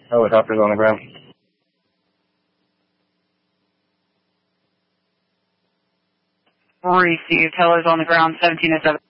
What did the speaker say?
Helicopters on the ground. Received. Helos on the ground, 1707.